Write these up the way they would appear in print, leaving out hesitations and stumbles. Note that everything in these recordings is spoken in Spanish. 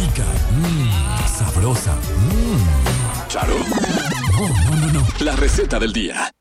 rica, sabrosa. ¿Charo? No. La receta del día.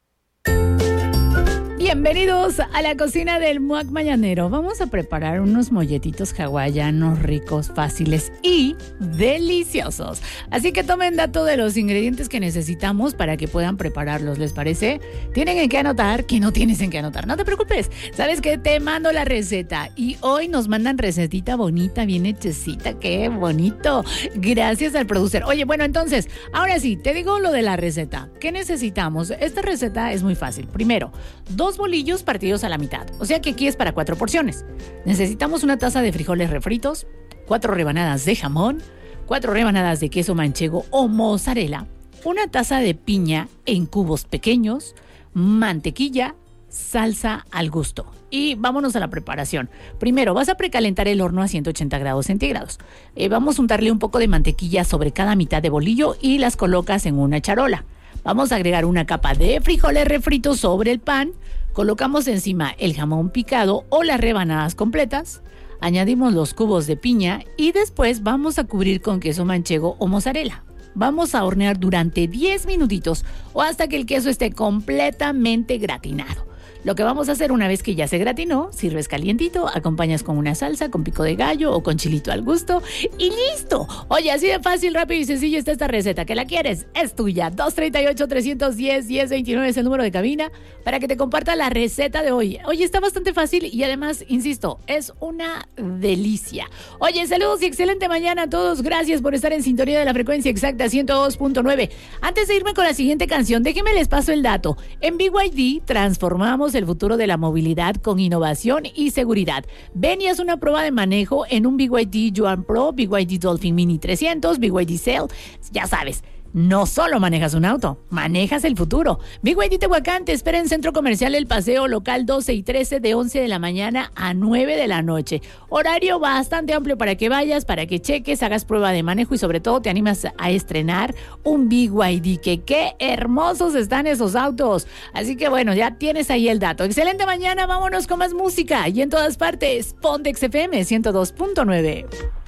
Bienvenidos a la cocina del Muac Mañanero. Vamos a preparar unos molletitos hawaianos ricos, fáciles y deliciosos. Así que tomen dato de los ingredientes que necesitamos para que puedan prepararlos, ¿les parece? Tienen en qué anotar, que no tienes en qué anotar. No te preocupes, sabes que te mando la receta y hoy nos mandan recetita bonita, bien hechecita. ¡Qué bonito! Gracias al producer. Oye, bueno, entonces, ahora sí, te digo lo de la receta. ¿Qué necesitamos? Esta receta es muy fácil. Primero, 2 bolillos partidos a la mitad, o sea que aquí es para 4 porciones. Necesitamos una taza de frijoles refritos, 4 rebanadas de jamón, 4 rebanadas de queso manchego o mozzarella, una taza de piña en cubos pequeños, mantequilla, salsa al gusto. Y vámonos a la preparación. Primero, vas a precalentar el horno a 180 grados centígrados. Vamos a untarle un poco de mantequilla sobre cada mitad de bolillo y las colocas en una charola. Vamos a agregar una capa de frijoles refritos sobre el pan. Colocamos encima el jamón picado o las rebanadas completas. Añadimos los cubos de piña y después vamos a cubrir con queso manchego o mozzarella. Vamos a hornear durante 10 minutitos o hasta que el queso esté completamente gratinado. Lo que vamos a hacer una vez que ya se gratinó, sirves calientito, acompañas con una salsa, con pico de gallo o con chilito al gusto y ¡listo! Oye, así de fácil, rápido y sencillo está esta receta. ¿Que la quieres? Es tuya. 238-310-1029 es el número de cabina para que te comparta la receta de hoy. Oye, está bastante fácil y además, insisto, es una delicia. Oye, saludos y excelente mañana a todos. Gracias por estar en sintonía de la frecuencia exacta 102.9. Antes de irme con la siguiente canción, déjenme les paso el dato. En BYD transformamos el futuro de la movilidad con innovación y seguridad. Ven y haz una prueba de manejo en un BYD Yuan Pro, BYD Dolphin Mini 300, BYD Sail. Ya sabes, no solo manejas un auto, manejas el futuro. BYD Tehuacán te espera en Centro Comercial El Paseo, local 12 y 13 de 11 de la mañana a 9 de la noche. Horario bastante amplio para que vayas, para que cheques, hagas prueba de manejo y sobre todo te animas a estrenar un BYD, que qué hermosos están esos autos. Así que bueno, ya tienes ahí el dato. Excelente mañana, vámonos con más música y en todas partes, Pontex FM 102.9.